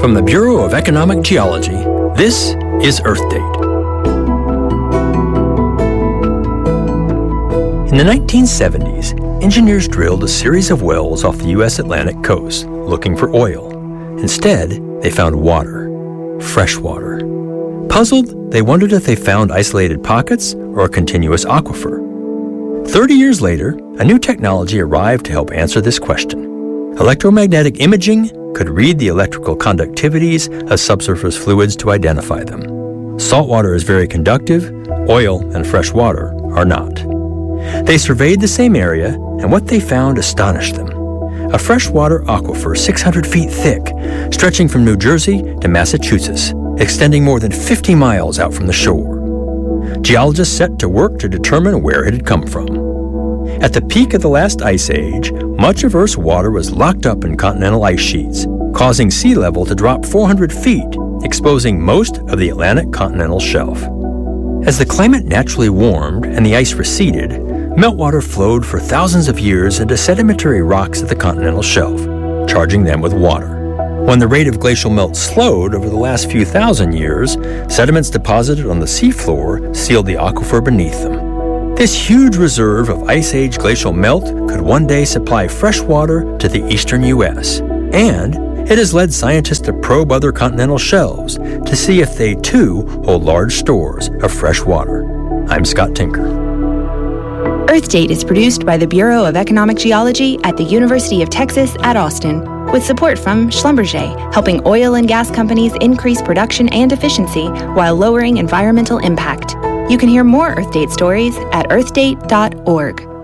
From the Bureau of Economic Geology, this is Earth Date. In the 1970s, engineers drilled a series of wells off the U.S. Atlantic coast looking for oil. Instead, they found water, fresh water. Puzzled, they wondered if they found isolated pockets or a continuous aquifer. 30 years later, a new technology arrived to help answer this question. Electromagnetic imaging could read the electrical conductivities of subsurface fluids to identify them. Salt water is very conductive, oil and fresh water are not. They surveyed the same area, and what they found astonished them. A freshwater aquifer 600 feet thick, stretching from New Jersey to Massachusetts, extending more than 50 miles out from the shore. Geologists set to work to determine where it had come from. At the peak of the last ice age, much of Earth's water was locked up in continental ice sheets, causing sea level to drop 400 feet, exposing most of the Atlantic continental shelf. As the climate naturally warmed and the ice receded, meltwater flowed for thousands of years into sedimentary rocks at the continental shelf, charging them with water. When the rate of glacial melt slowed over the last few thousand years, sediments deposited on the seafloor sealed the aquifer beneath them. This huge reserve of Ice Age glacial melt could one day supply fresh water to the eastern U.S., and it has led scientists to probe other continental shelves to see if they too hold large stores of fresh water. I'm Scott Tinker. Earth Date is produced by the Bureau of Economic Geology at the University of Texas at Austin, with support from Schlumberger, helping oil and gas companies increase production and efficiency while lowering environmental impact. You can hear more Earth Date stories at earthdate.org.